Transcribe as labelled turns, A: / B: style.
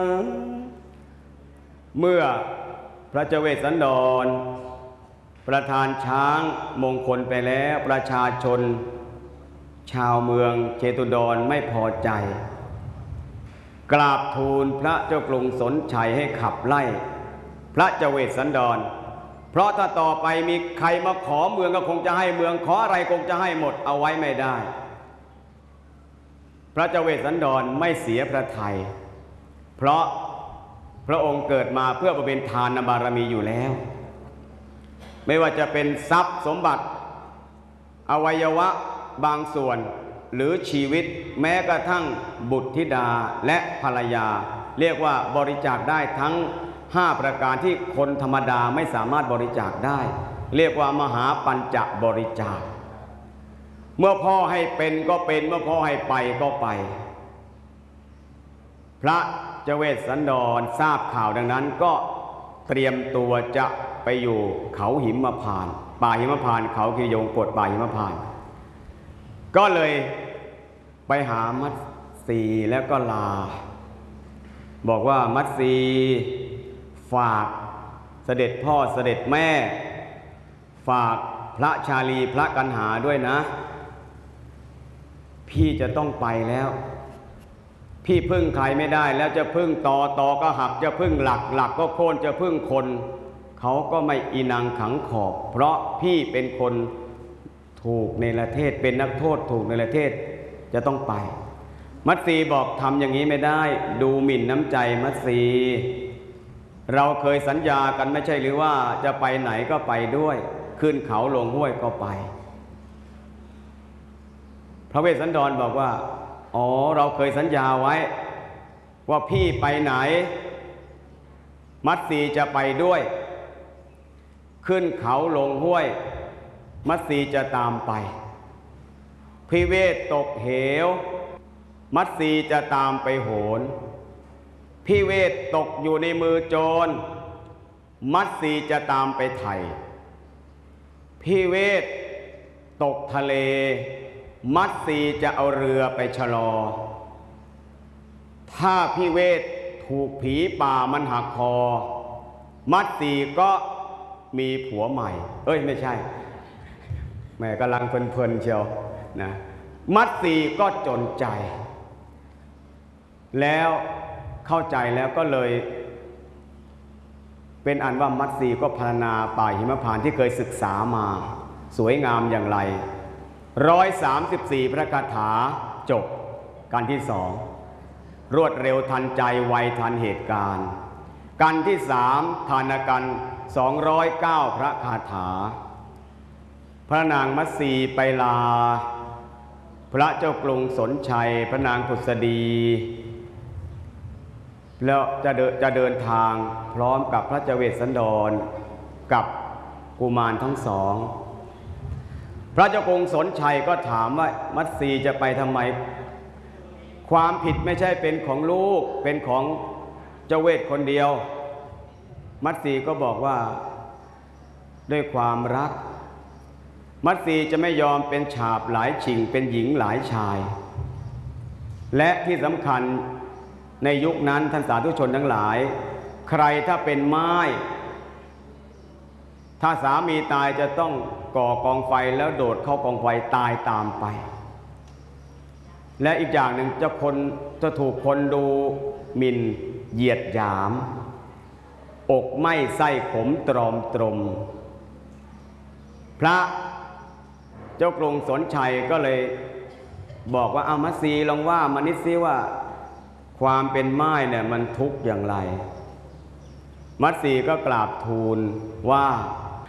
A: เมื่อพระเจ้าเวสสันดรประทานช้างมงคลไปแล้วประชาชนชาวเมืองเชตุดรไม่พอใจกราบทูลพระเจ้ากรุงสนชัยให้ขับไล่พระเจ้าเวสสันดรเพราะถ้าต่อไปมีใครมาขอเมืองก็คงจะให้เมืองขออะไรคงจะให้หมดเอาไว้ไม่ได้พระเจ้าเวสสันดรไม่เสียพระทัยเพราะพระองค์เกิดมาเพื่อบำเพ็ญทานบารมีอยู่แล้วไม่ว่าจะเป็นทรัพย์สมบัติอวัยวะบางส่วนหรือชีวิตแม้กระทั่งบุตรธิดาและภรรยาเรียกว่าบริจาคได้ทั้ง5ประการที่คนธรรมดาไม่สามารถบริจาคได้เรียกว่ามหาปัญจบริจาคเมื่อพ่อให้เป็นก็เป็นเมื่อพ่อให้ไปก็ไปพระเจ้าเวสสันดรทราบข่าวดังนั้นก็เตรียมตัวจะไปอยู่เขาหิมพานต์ป่าหิมพานต์เขากิยงกฎป่าหิมพานต์ก็เลยไปหามัตสีแล้วก็ลาบอกว่ามัตสีฝากเสด็จพ่อเสด็จแม่ฝากพระชาลีพระกันหาด้วยนะพี่จะต้องไปแล้วพี่พึ่งใครไม่ได้แล้วจะพึ่งตอก็หักจะพึ่งหลักก็โค่นจะพึ่งคนเขาก็ไม่อีนังขังขอบเพราะพี่เป็นคนถูกเนรเทศเป็นนักโทษถูกเนรเทศจะต้องไปมัตสีบอกทำอย่างนี้ไม่ได้ดูหมิ่นน้ำใจมัตสีเราเคยสัญญากันไม่ใช่หรือว่าจะไปไหนก็ไปด้วยขึ้นเขาลงห้วยก็ไปพระเวสสันดรบอกว่าอ๋อเราเคยสัญญาไว้ว่าพี่ไปไหนมัตสีจะไปด้วยขึ้นเขาลงห้วยมัตสีจะตามไปพิเวทตกเหวมัตสีจะตามไปโหนพิเวทตกอยู่ในมือโจรมัตสีจะตามไปไถ่พิเวทตกทะเลมัตสีจะเอาเรือไปชะลอถ้าพิเวทถูกผีป่ามันหักคอมัตสีก็มีผัวใหม่ไม่ใช่แม่กำลังเพลินๆเชียวนะมัตสีก็จนใจแล้วเข้าใจแล้วก็เลยเป็นอันว่ามัตสีก็พรรณนาป่าหิมพานต์ที่เคยศึกษามาสวยงามอย่างไร134พระคาถาจบการที่2รวดเร็วทันใจไวทันเหตุการณ์การที่3ทานกัน209พระคาถาพระนางมัตสีไปลาพระเจ้ากรุงสนชัยพระนางผุษดีแล้วจะเดินทางพร้อมกับพระเจ้าเวสสันดรกับกุมารทั้งสองพระเจ้ากรุงสนชัยก็ถามว่ามัตสีจะไปทำไมความผิดไม่ใช่เป็นของลูกเป็นของเจ้าเวสคนเดียวมัตสีก็บอกว่าด้วยความรักมัตสีจะไม่ยอมเป็นฉาบหลายชิงเป็นหญิงหลายชายและที่สำคัญในยุคนั้นท่านสาธุชนทั้งหลายใครถ้าเป็นม่ายถ้าสามีตายจะต้องก่อกองไฟแล้วโดดเข้ากองไฟตายตามไปและอีกอย่างหนึ่งจะถูกคนดูหมิ่นเหยียดหยามอกไหม้ไส้ขมตรอมตรมพระเจ้ากรุงสนชัยก็เลยบอกว่ามัตสีลองว่ามานิดซิว่าความเป็นม่ายเนี่ยมันทุกข์อย่างไรมัตสีก็กราบทูลว่า